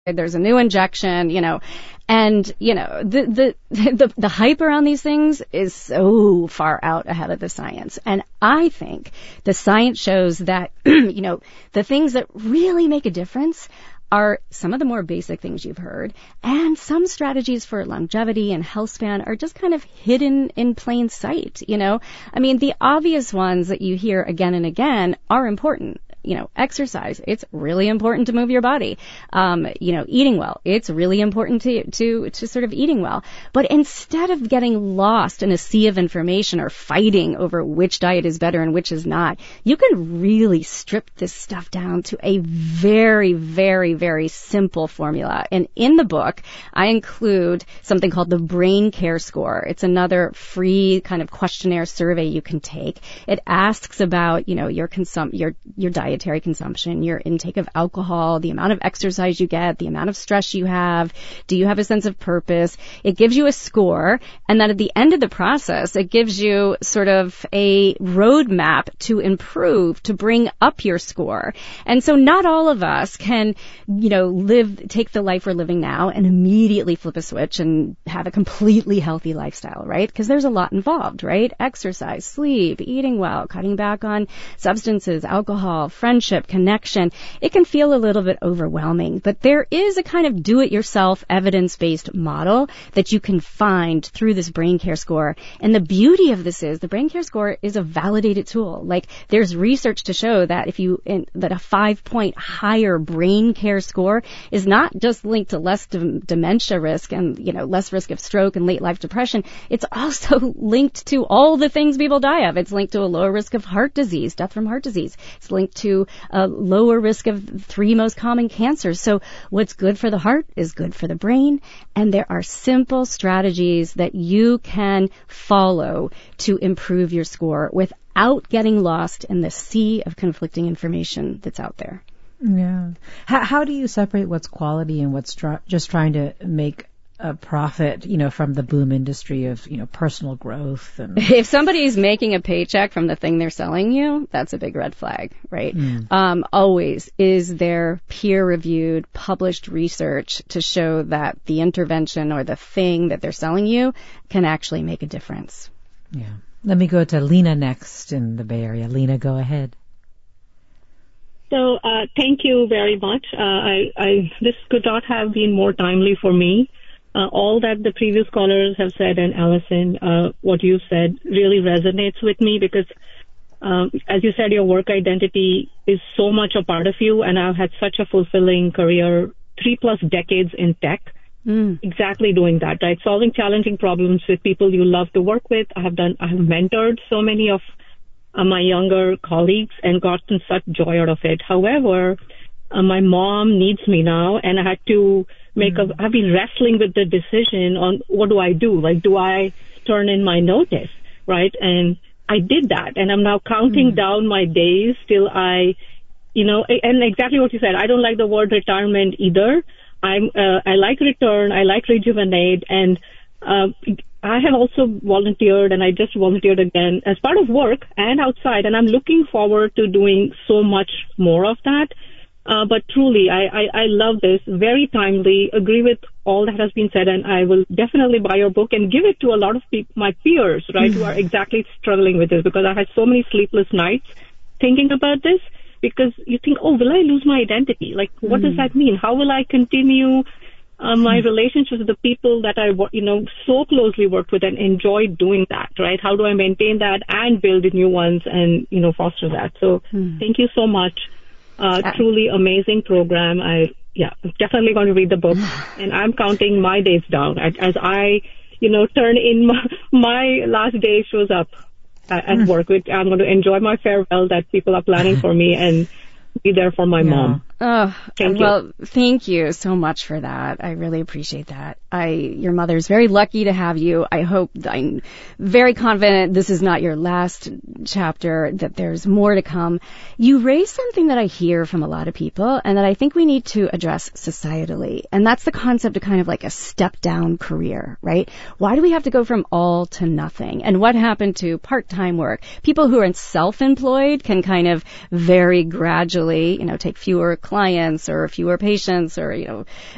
there's a new injection, and, the hype around these things is so far out ahead of the science. And I think the science shows that, the things that really make a difference are some of the more basic things you've heard, and some strategies for longevity and health span are just kind of hidden in plain sight, the obvious ones that you hear again and again are important. Exercise, it's really important to move your body. Eating well, it's really important to sort of eating well. But instead of getting lost in a sea of information or fighting over which diet is better and which is not, you can really strip this stuff down to a very, very, very simple formula. And in the book, I include something called the Brain Care Score. It's another free kind of questionnaire survey you can take. It asks about, your dietary consumption, your intake of alcohol, the amount of exercise you get, the amount of stress you have, do you have a sense of purpose? It gives you a score, and then at the end of the process, it gives you sort of a roadmap to improve, to bring up your score. And so not all of us can, take the life we're living now and immediately flip a switch and have a completely healthy lifestyle, right? Because there's a lot involved, right? Exercise, sleep, eating well, cutting back on substances, alcohol, friendship, connection. It can feel a little bit overwhelming, but there is a kind of do-it-yourself evidence-based model that you can find through this Brain Care Score. And the beauty of this is the Brain Care Score is a validated tool. Like, there's research to show that that a 5-point higher brain care score is not just linked to less dementia risk and, less risk of stroke and late life depression. It's also linked to all the things people die of. It's linked to a lower risk of heart disease, death from heart disease. It's linked to a lower risk of 3 most common cancers. So what's good for the heart is good for the brain. And there are simple strategies that you can follow to improve your score without getting lost in the sea of conflicting information that's out there. Yeah. How do you separate what's quality and what's just trying to make a profit, from the boom industry of, personal growth? And if somebody's making a paycheck from the thing they're selling you, that's a big red flag, right? Always is there peer-reviewed, published research to show that the intervention or the thing that they're selling you can actually make a difference. Yeah. Let me go to Lena next in the Bay Area. Lena, go ahead. So, thank you very much. This could not have been more timely for me. All that the previous callers have said, and Allison, what you said really resonates with me because, as you said, your work identity is so much a part of you, and I've had such a fulfilling career, 3+ decades in tech, exactly doing that, right? Solving challenging problems with people you love to work with. I have mentored so many of my younger colleagues and gotten such joy out of it. However, my mom needs me now, and I had to I've been wrestling with the decision on what do I do? Like, do I turn in my notice, right? And I did that, and I'm now counting down my days till and exactly what you said. I don't like the word retirement either. I like return, I like rejuvenate, and I have also volunteered, and I just volunteered again as part of work and outside, and I'm looking forward to doing so much more of that. But truly, I love this. Very timely. Agree with all that has been said, and I will definitely buy your book and give it to a lot of my peers, right, who are exactly struggling with this, because I had so many sleepless nights thinking about this, because you think, will I lose my identity? Like, what does that mean? How will I continue my relationships with the people that I, so closely worked with and enjoyed doing that, right? How do I maintain that and build new ones and, foster that? So thank you so much. Truly amazing program. I'm definitely going to read the book, and I'm counting my days down as I, turn in my last day shows up at work. I'm going to enjoy my farewell that people are planning for me and be there for my mom. Oh, thank you. Well, thank you so much for that. I really appreciate that. Your mother's very lucky to have you. I'm very confident this is not your last chapter, that there's more to come. You raised something that I hear from a lot of people and that I think we need to address societally. And that's the concept of kind of like a step down career, right? Why do we have to go from all to nothing? And what happened to part-time work? People who are self-employed can kind of very gradually, take fewer clients or fewer patients or,